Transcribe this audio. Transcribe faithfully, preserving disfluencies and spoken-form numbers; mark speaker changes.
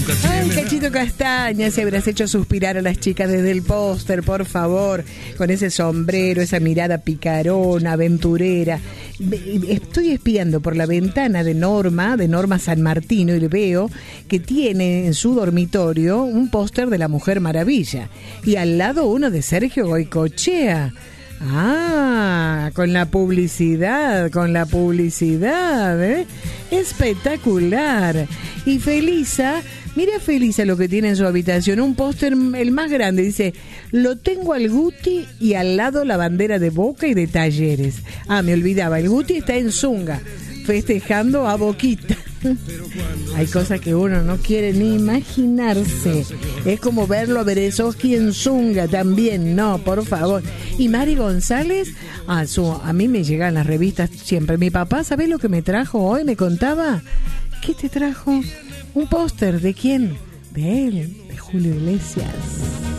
Speaker 1: Ay, Cachito Castaña, si habrás hecho suspirar a las chicas desde el póster, por favor, con ese sombrero, esa mirada picarona, aventurera. Estoy espiando por la ventana de Norma, de Norma San Martino, y le veo que tiene en su dormitorio un póster de la Mujer Maravilla y al lado uno de Sergio Goycochea. Ah, con la publicidad, con la publicidad, ¿eh? Espectacular. Y Felisa, mira Felisa lo que tiene en su habitación, un póster, el más grande, dice, lo tengo al Guti y al lado la bandera de Boca y de Talleres. Ah, me olvidaba, el Guti está en Zunga, festejando a Boquita. Hay cosas que uno no quiere ni imaginarse. Es como verlo a Berezovsky en Zunga también. No, por favor. Y Mari González, a, su, a mí me llegan las revistas siempre. Mi papá, ¿sabés lo que me trajo hoy? Me contaba. ¿Qué te trajo? Un póster. ¿De quién? De él, de Julio Iglesias.